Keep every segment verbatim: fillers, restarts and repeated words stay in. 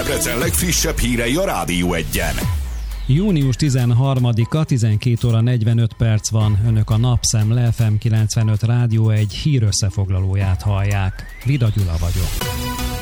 Debrecen legfrissebb hírei a Rádió Egyen. június tizenharmadika, tizenkét óra negyvenöt perc van. Önök a Napszemle ef em kilencvenöt Rádió egy hírösszefoglalóját hallják. Vida Gyula vagyok.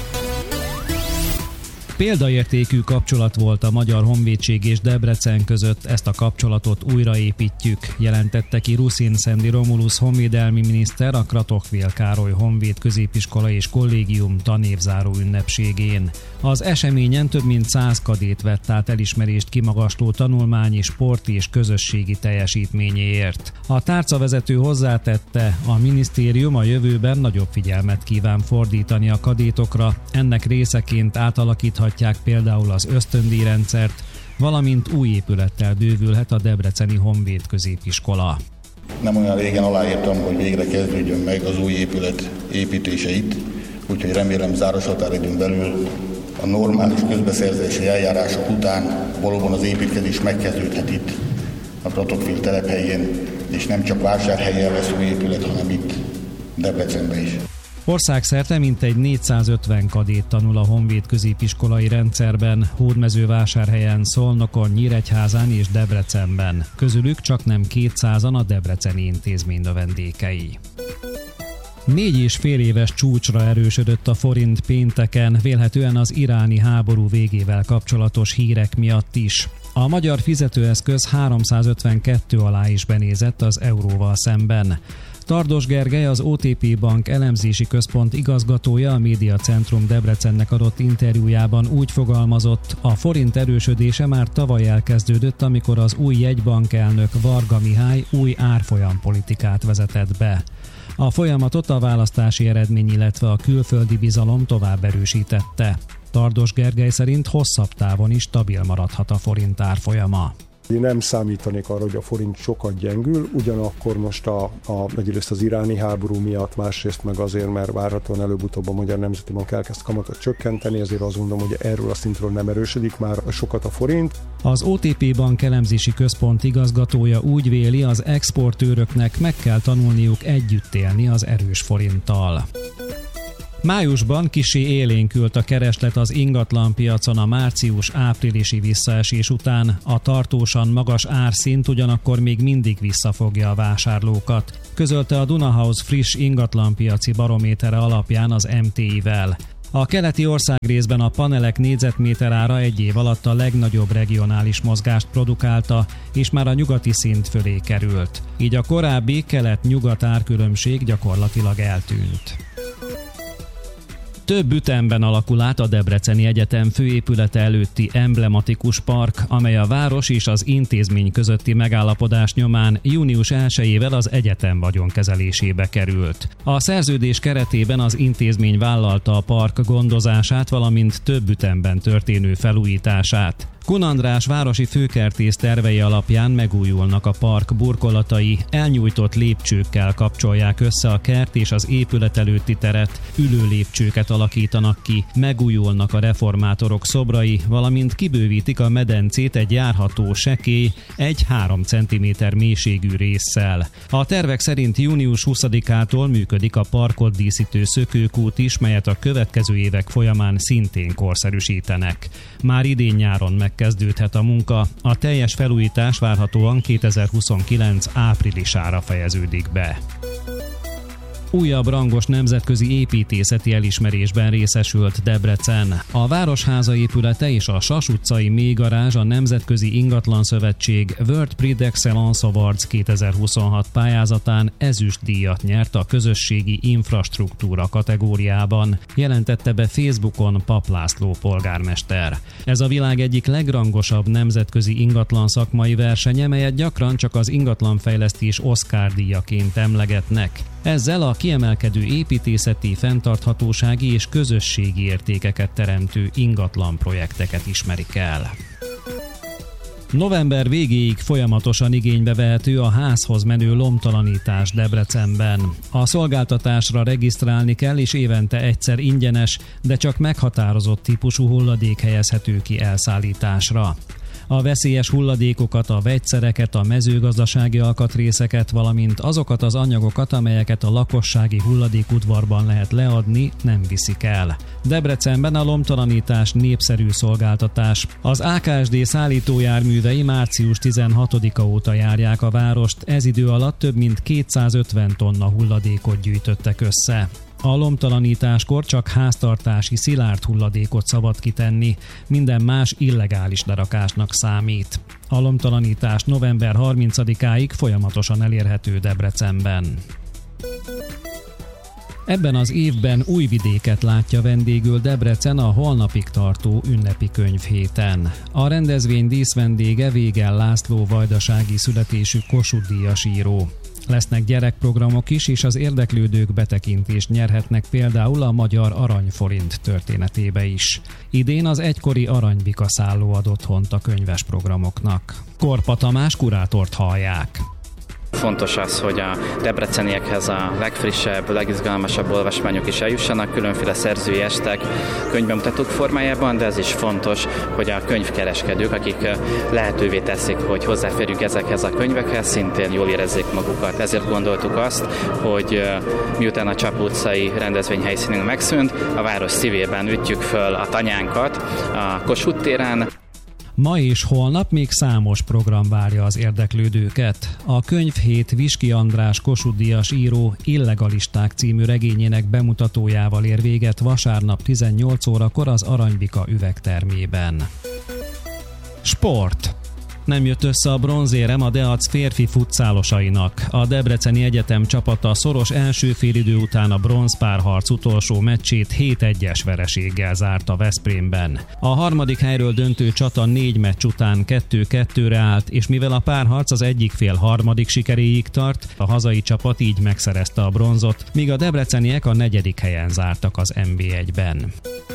Példaértékű kapcsolat volt a Magyar Honvédség és Debrecen között, ezt a kapcsolatot újraépítjük, jelentette ki Ruszin Szendi Romulus honvédelmi miniszter a Kratochwil Károly Honvéd Középiskola és Kollégium tanévzáró ünnepségén. Az eseményen több mint száz kadét vett át elismerést kimagasló tanulmányi, sporti és közösségi teljesítményéért. A tárcavezető hozzátette, a minisztérium a jövőben nagyobb figyelmet kíván fordítani a kadétokra, ennek részeként átalakíthatják például az ösztöndíjrendszert, valamint új épülettel bővülhet a Debreceni Honvéd Középiskola. Nem olyan régen aláírtam, hogy végre kezdődjön meg az új épület építése itt, úgyhogy remélem záros határidőn belül a normális közbeszerzési eljárások után valóban az építkezés megkezdődhet itt a Kratochwil telephelyén, és nem csak Vásárhelyen lesz új épület, hanem itt Debrecenben is. Országszerte mintegy négyszázötven kadét tanul a Honvéd középiskolai rendszerben, Hódmezővásárhelyen, Szolnokon, Nyíregyházán és Debrecenben. Közülük csak nem kétszázan a debreceni intézmény növendékei. Négy és fél éves csúcsra erősödött a forint pénteken, vélhetően az iráni háború végével kapcsolatos hírek miatt is. A magyar fizetőeszköz háromszázötvenkettő alá is benézett az euróval szemben. Tardos Gergely, az o té pé Bank elemzési központ igazgatója a Média Centrum Debrecennek adott interjújában úgy fogalmazott, a forint erősödése már tavaly elkezdődött, amikor az új jegybankelnök Varga Mihály új árfolyampolitikát vezetett be. A folyamatot a választási eredmény, illetve a külföldi bizalom tovább erősítette. Tardos Gergely szerint hosszabb távon is stabil maradhat a forint árfolyama. Én nem számítanék arra, hogy a forint sokat gyengül, ugyanakkor most a, a, egyrészt az iráni háború miatt, másrészt meg azért, mert várhatóan előbb-utóbb a Magyar Nemzeti Bank elkezd kamatot csökkenteni, ezért azt gondolom, hogy erről a szintről nem erősödik már sokat a forint. Az o té pé Bank elemzési központ igazgatója úgy véli, az exportőröknek meg kell tanulniuk együtt élni az erős forinttal. Májusban kissé élénkült a kereslet az ingatlanpiacon a március-áprilisi visszaesés után. A tartósan magas árszint ugyanakkor még mindig visszafogja a vásárlókat, közölte a Dunahouse friss ingatlanpiaci barométere alapján az em té i-vel. A keleti országrészben a panelek négyzetméter ára egy év alatt a legnagyobb regionális mozgást produkálta, és már a nyugati szint fölé került. Így a korábbi kelet-nyugat árkülönbség gyakorlatilag eltűnt. Több ütemben alakul át a Debreceni Egyetem főépülete előtti emblematikus park, amely a város és az intézmény közötti megállapodás nyomán június elsejével az egyetem vagyonkezelésébe került. A szerződés keretében az intézmény vállalta a park gondozását, valamint több ütemben történő felújítását. Kun András városi főkertész tervei alapján megújulnak a park burkolatai, elnyújtott lépcsőkkel kapcsolják össze a kert és az épület előtti teret, ülő lépcsőket alakítanak ki, megújulnak a reformátorok szobrai, valamint kibővítik a medencét egy járható sekély, egy-három centiméter mélységű résszel. A tervek szerint június huszadikától működik a parkot díszítő szökőkút is, melyet a következő évek folyamán szintén korszerűsítenek. Már idén nyáron meg kezdődhet a munka, a teljes felújítás várhatóan kétezer-huszonkilenc áprilisára fejeződik be. Újabb rangos nemzetközi építészeti elismerésben részesült Debrecen. A Városháza épülete és a Sas utcai mélygarázs a Nemzetközi Ingatlanszövetség World Prix d'Excellence Awards kétezer-huszonhat pályázatán ezüst díjat nyert a közösségi infrastruktúra kategóriában, jelentette be Facebookon Pap László polgármester. Ez a világ egyik legrangosabb nemzetközi ingatlan szakmai versenye, melyet gyakran csak az ingatlanfejlesztés Oscar díjaként emlegetnek. Ezzel a kiemelkedő építészeti, fenntarthatósági és közösségi értékeket teremtő ingatlan projekteket ismerik el. November végéig folyamatosan igénybe vehető a házhoz menő lombtalanítás Debrecenben. A szolgáltatásra regisztrálni kell, és évente egyszer ingyenes, de csak meghatározott típusú hulladék helyezhető ki elszállításra. A veszélyes hulladékokat, a vegyszereket, a mezőgazdasági alkatrészeket, valamint azokat az anyagokat, amelyeket a lakossági hulladékudvarban lehet leadni, nem viszik el. Debrecenben a lomtalanítás népszerű szolgáltatás. Az á ká es dé szállítójárművei március tizenhatodika óta járják a várost, ez idő alatt több mint kétszázötven tonna hulladékot gyűjtöttek össze. A lomtalanításkor csak háztartási szilárd hulladékot szabad kitenni, minden más illegális lerakásnak számít. A lomtalanítás november harmincadikáig folyamatosan elérhető Debrecenben. Ebben az évben Újvidéket látja vendégül Debrecen a holnapig tartó ünnepi könyvhéten. A rendezvény díszvendége Végel László vajdasági születésű Kossuth-díjas író. Lesznek gyerekprogramok is, és az érdeklődők betekintést nyerhetnek például a magyar aranyforint történetébe is. Idén az egykori Aranybika szálló ad otthont a könyves programoknak. Korpa Tamás kurátort hallják. Fontos az, hogy a debreceniekhez a legfrissebb, legizgalmasabb olvasmányok is eljussanak, különféle szerzői estek, könyvbemutatók formájában, de ez is fontos, hogy a könyvkereskedők, akik lehetővé teszik, hogy hozzáférjünk ezekhez a könyvekhez, szintén jól érezzék magukat. Ezért gondoltuk azt, hogy miután a Csap utcai rendezvény helyszínünk megszűnt, a város szívében ütjük föl a tanyánkat a Kossuth téren. Ma és holnap még számos program várja az érdeklődőket. A könyvhét Viski András Kossuth-díjas író Illegalisták című regényének bemutatójával ér véget vasárnap tizennyolc órakor az Aranybika üvegtermében. Sport. Nem jött össze a bronzérem a Deac férfi futszálosainak. A Debreceni Egyetem csapata szoros első félidő után a bronzpárharc utolsó meccsét hét egyes vereséggel zárta Veszprémben. A harmadik helyről döntő csata négy meccs után kettő kettőre állt, és mivel a párharc az egyik fél harmadik sikeréig tart, a hazai csapat így megszerezte a bronzot, míg a debreceniek a negyedik helyen zártak az en bé egyben.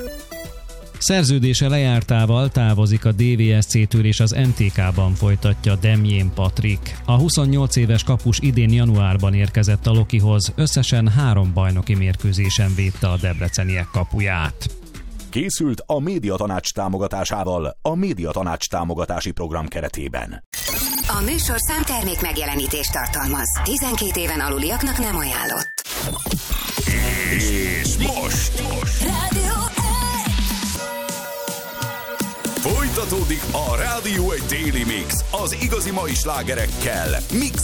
Szerződése lejártával távozik a dé vé es cé-től és az en té ká-ban folytatja Demjén Patrik. A huszonnyolc éves kapus idén januárban érkezett a Lokihoz, összesen három bajnoki mérkőzésen védte a debreceniek kapuját. Készült a Médiatanács támogatásával a Médiatanács támogatási program keretében. A műsor számtermék megjelenítést tartalmaz. tizenkét éven aluliaknak nem ajánlott. És most! most. Rádió Folytatódik a Rádió egy Daily Mix az igazi mai slágerekkel, mixel